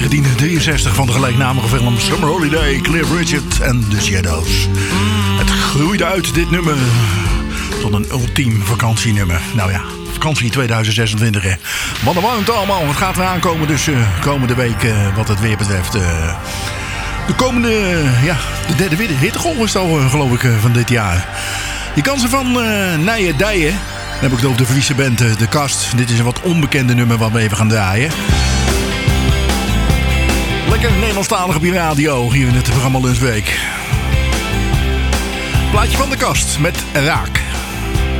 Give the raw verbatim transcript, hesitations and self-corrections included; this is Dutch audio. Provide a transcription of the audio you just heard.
negentien drieënzestig van de gelijknamige film Summer Holiday, Cliff Richard en The Shadows. Het groeide uit, dit nummer, tot een ultiem vakantienummer. Nou ja, vakantie tweeduizend zesentwintig, hè. Wat een warmte allemaal. Het gaat eraan komen, dus uh, komende week uh, wat het weer betreft. Uh, de komende, uh, ja, de derde hittegolf is het al, uh, geloof ik, uh, van dit jaar. Je kan ze van uh, Nijen Dijen. Dan heb ik het over de Friese band uh, De Kast. Dit is een wat onbekende nummer wat we even gaan draaien. Lekker Nederlandstalig op je radio, hier in het programma Lunchweek. Plaatje van De Kast met Raak.